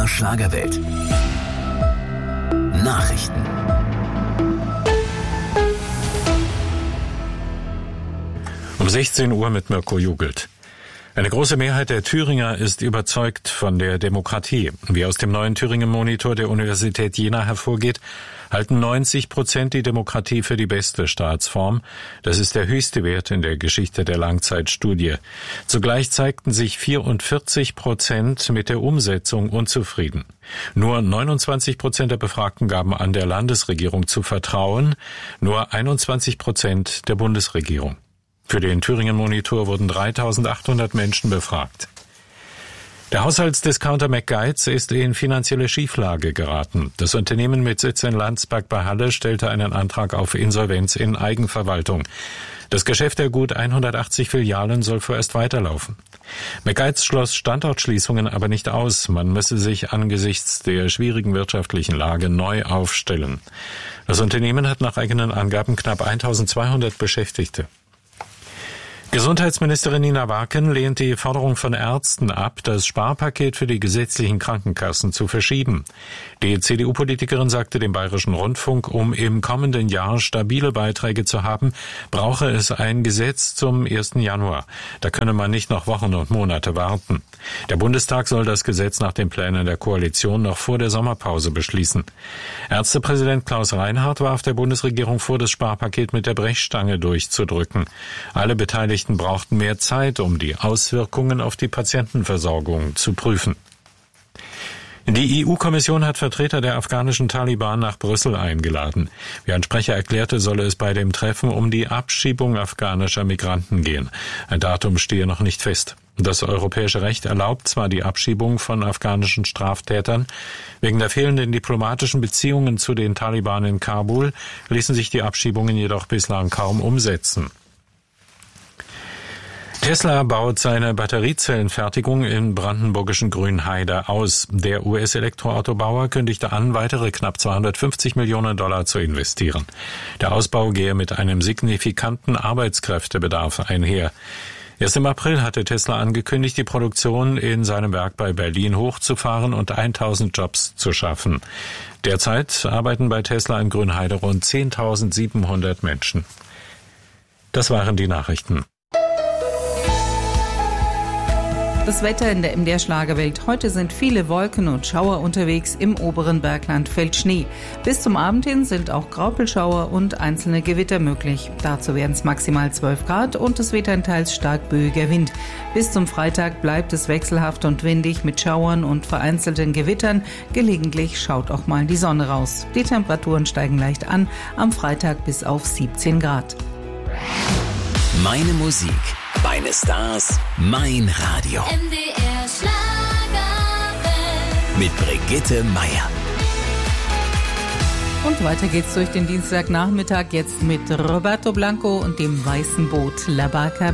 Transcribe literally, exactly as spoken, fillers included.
Schlagerwelt. Nachrichten. Um sechzehn Uhr mit Mirko Jugelt. Eine große Mehrheit der Thüringer ist überzeugt von der Demokratie. Wie aus dem neuen Thüringen-Monitor der Universität Jena hervorgeht, halten neunzig Prozent die Demokratie für die beste Staatsform. Das ist der höchste Wert in der Geschichte der Langzeitstudie. Zugleich zeigten sich vierundvierzig Prozent mit der Umsetzung unzufrieden. Nur neunundzwanzig Prozent der Befragten gaben an, der Landesregierung zu vertrauen, nur einundzwanzig Prozent der Bundesregierung. Für den Thüringen-Monitor wurden dreitausendachthundert Menschen befragt. Der Haushaltsdiscounter McGuides ist in finanzielle Schieflage geraten. Das Unternehmen mit Sitz in Landsberg bei Halle stellte einen Antrag auf Insolvenz in Eigenverwaltung. Das Geschäft der gut hundertachtzig Filialen soll vorerst weiterlaufen. McGuides schloss Standortschließungen aber nicht aus. Man müsse sich angesichts der schwierigen wirtschaftlichen Lage neu aufstellen. Das Unternehmen hat nach eigenen Angaben knapp eintausendzweihundert Beschäftigte. Gesundheitsministerin Nina Waken lehnt die Forderung von Ärzten ab, das Sparpaket für die gesetzlichen Krankenkassen zu verschieben. Die C D U-Politikerin sagte dem Bayerischen Rundfunk, um im kommenden Jahr stabile Beiträge zu haben, brauche es ein Gesetz zum ersten Januar. Da könne man nicht noch Wochen und Monate warten. Der Bundestag soll das Gesetz nach den Plänen der Koalition noch vor der Sommerpause beschließen. Ärztepräsident Klaus Reinhardt warf der Bundesregierung vor, das Sparpaket mit der Brechstange durchzudrücken. Alle Beteiligten brauchten mehr Zeit, um die Auswirkungen auf die Patientenversorgung zu prüfen. Die E U-Kommission hat Vertreter der afghanischen Taliban nach Brüssel eingeladen. Wie ein Sprecher erklärte, solle es bei dem Treffen um die Abschiebung afghanischer Migranten gehen. Ein Datum stehe noch nicht fest. Das europäische Recht erlaubt zwar die Abschiebung von afghanischen Straftätern. Wegen der fehlenden diplomatischen Beziehungen zu den Taliban in Kabul ließen sich die Abschiebungen jedoch bislang kaum umsetzen. Tesla baut seine Batteriezellenfertigung im brandenburgischen Grünheide aus. Der U S-Elektroautobauer kündigte an, weitere knapp zweihundertfünfzig Millionen Dollar zu investieren. Der Ausbau gehe mit einem signifikanten Arbeitskräftebedarf einher. Erst im April hatte Tesla angekündigt, die Produktion in seinem Werk bei Berlin hochzufahren und tausend Jobs zu schaffen. Derzeit arbeiten bei Tesla in Grünheide rund zehntausendsiebenhundert Menschen. Das waren die Nachrichten. Das Wetter in der M D R-Schlagerwelt. Heute sind viele Wolken und Schauer unterwegs. Im oberen Bergland fällt Schnee. Bis zum Abend hin sind auch Graupelschauer und einzelne Gewitter möglich. Dazu werden es maximal zwölf Grad und es weht ein teils stark böiger Wind. Bis zum Freitag bleibt es wechselhaft und windig mit Schauern und vereinzelten Gewittern. Gelegentlich schaut auch mal die Sonne raus. Die Temperaturen steigen leicht an, am Freitag bis auf siebzehn Grad. Meine Musik, meine Stars, mein Radio. M D R Schlagerwelt. Mit Brigitte Meier. Und weiter geht's durch den Dienstagnachmittag jetzt mit Roberto Blanco und dem weißen Boot La Barca.